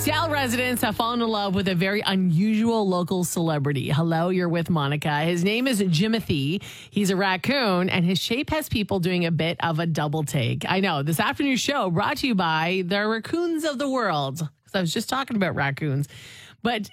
Seattle residents have fallen in love with a very unusual local celebrity. Hello, you're with Monica. His name is Jimothy. He's a raccoon, and his shape has people doing a bit of a double take. I know. This afternoon's show brought to you by the raccoons of the world. Because I was just talking about raccoons. But